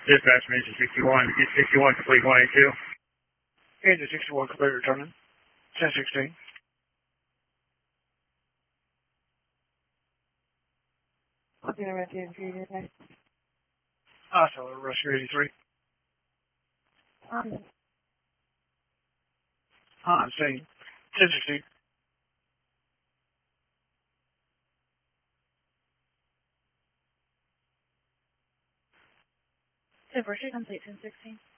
Dispatch, Engine 61. Get 61, complete 182. Engine 61, complete returning. 1016. I'm going to run through the today. Oslo, Russia 83. On scene. 1016. So, Russia complete 1016.